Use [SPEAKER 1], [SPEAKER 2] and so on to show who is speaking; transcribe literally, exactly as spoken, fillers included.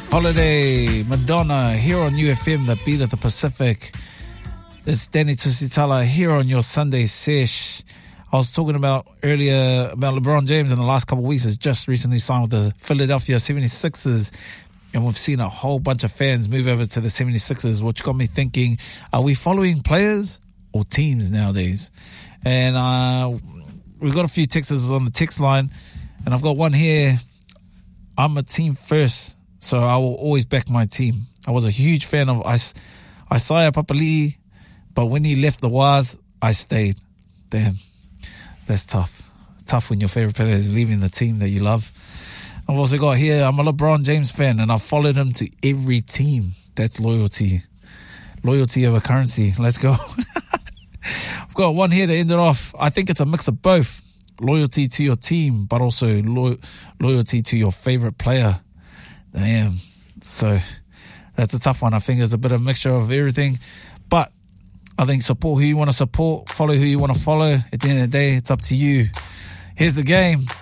[SPEAKER 1] Holiday, Madonna, here on U F M, the beat of the Pacific. It's Danny Tusitala here on your Sunday sesh. I was talking about earlier about LeBron James in the last couple of weeks. Has just recently signed with the Philadelphia seventy-sixers. And we've seen a whole bunch of fans move over to the seventy-sixers, which got me thinking, are we following players or teams nowadays? And uh, we've got a few texters on the text line, and I've got one here. I'm a team first, so I will always back my team. I was a huge fan of Is- Isaiah Papali'i, but when he left the Waz, I stayed. Damn, that's tough. Tough when your favorite player is leaving the team that you love. I've also got here, I'm a LeBron James fan, and I've followed him to every team. That's loyalty. Loyalty over currency. Let's go. I've got one here to end it off. I think it's a mix of both. Loyalty to your team, but also lo- loyalty to your favorite player. Damn. So that's a tough one. I think there's a bit of a mixture of everything. But I think support who you want to support, follow who you want to follow. At the end of the day, it's up to you. Here's the game.